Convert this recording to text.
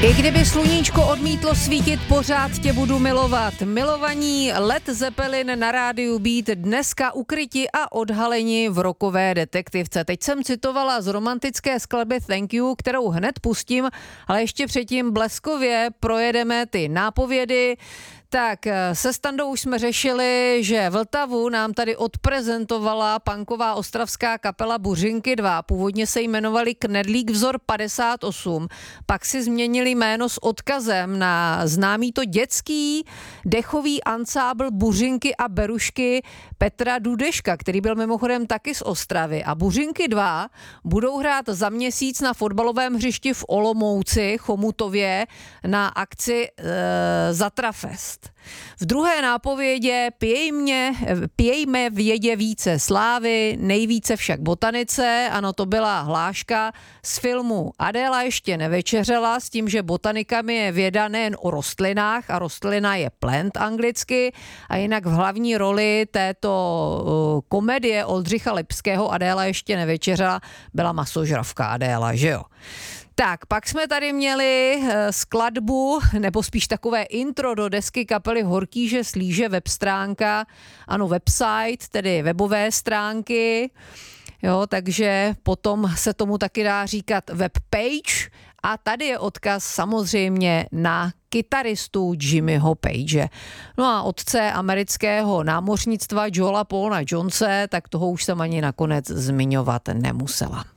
I kdyby sluníčko odmítlo svítit, pořád tě budu milovat. Milovaní Led Zeppelin na rádiu Beat dneska ukryti a odhaleni v rockové detektivce. Teď jsem citovala z romantické skladby Thank You, kterou hned pustím, ale ještě předtím bleskově projedeme ty nápovědy. Tak se Standou už jsme řešili, že Vltavu nám tady odprezentovala punková ostravská kapela Buřinky 2. Původně se jmenovali Knedlík vzor 58. Pak si změnili jméno s odkazem na známý to dětský dechový ansábl Buřinky a Berušky Petra Dudeška, který byl mimochodem taky z Ostravy. A Buřinky 2 budou hrát za měsíc na fotbalovém hřišti v Olomouci, Chomutově, na akci Zatrafest. V druhé nápovědě pějme v jedě více slávy, nejvíce však botanice. Ano, to byla hláška z filmu Adéla ještě nevečeřela, s tím, že botanikami je věda nejen o rostlinách a rostlina je plant anglicky a jinak v hlavní roli této komedie Oldřicha Lipského Adéla ještě nevečeřela byla masožravka Adéla, že jo? Tak, pak jsme tady měli skladbu, nebo spíš takové intro do desky kapely Horkýže Slíže, webstránka, ano, website, tedy webové stránky, jo, takže potom se tomu taky dá říkat webpage a tady je odkaz samozřejmě na kytaristu Jimmyho Page. No a otce amerického námořnictva Joela Paula Jonese, tak toho už jsem ani nakonec zmiňovat nemusela.